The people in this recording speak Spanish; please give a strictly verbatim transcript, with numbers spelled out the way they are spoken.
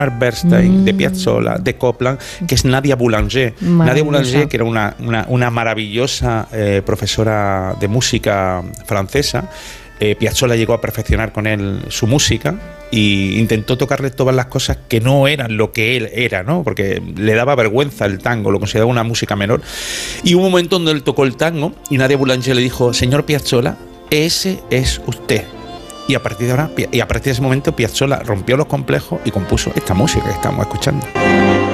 Bernstein, Mm. de Piazzolla, de Copland, que es Nadia Boulanger. Nadia Boulanger, que era una, una, una maravillosa eh, profesora de música francesa. Eh, Piazzolla llegó a perfeccionar con él su música e intentó tocarle todas las cosas que no eran lo que él era, ¿no? Porque le daba vergüenza el tango, lo consideraba una música menor. Y hubo un momento donde él tocó el tango y Nadia Boulanger le dijo: señor Piazzolla, ese es usted. Y a partir de ahora, y a partir de ese momento, Piazzolla rompió los complejos y compuso esta música que estamos escuchando.